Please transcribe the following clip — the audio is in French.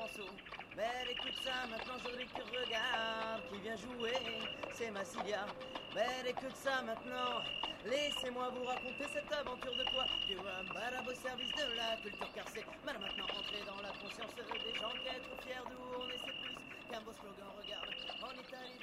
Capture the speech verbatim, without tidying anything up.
morceau. Mais écoute ça, maintenant je voudrais que tu regardes qui vient jouer, c'est Massilia. Mais écoute ça maintenant, laissez-moi vous raconter cette aventure de quoi du Wambara au service de la culture, car c'est mal maintenant entrer dans la conscience des gens qu'être fier d'où on est, c'est plus qu'un beau slogan. Regarde, en Italie